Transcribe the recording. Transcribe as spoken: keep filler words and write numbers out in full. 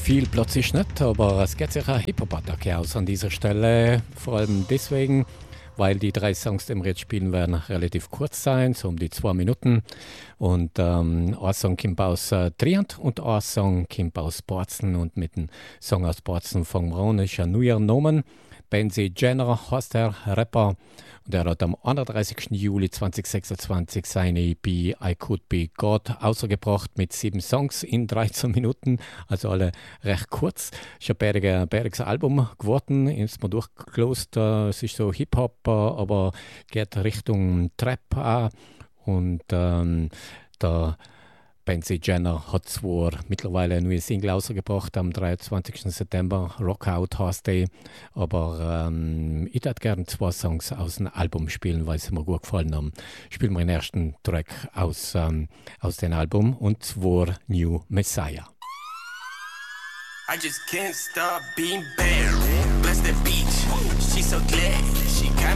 Viel Platz ist nicht, aber es geht sich ein Hip-Hop-Attacke aus an dieser Stelle. Vor allem deswegen, weil die drei Songs, die wir jetzt spielen werden, relativ kurz sein, so um die zwei Minuten. Und ähm, ein Song kommt aus äh, Trient und ein Song kommt aus Bozen. Und mit dem Song aus Bozen fangen wir an. Das ist ein neuer Name. Benzi Jenner heißt der Rapper. Und er hat am einunddreißigsten Juli zweitausendsechsundzwanzig seine E P I Could Be God ausgebracht mit sieben Songs in dreizehn Minuten, also alle recht kurz. Es ist ein bärtiger, bärtiges Album geworden, ist mal durchgelost. Es ist so Hip-Hop, aber geht Richtung Trap auch. Und ähm, der Benzi Jenner hat zwar mittlerweile eine neue Single rausgebracht am dreiundzwanzigsten September, Rockout heißt die, aber ähm, ich würde gerne zwei Songs aus dem Album spielen, weil sie mir gut gefallen haben. Spielen wir den ersten Track aus, ähm, aus dem Album, und zwar New Messiah. I just can't stop being bad. Bless that beach, she's so glad she got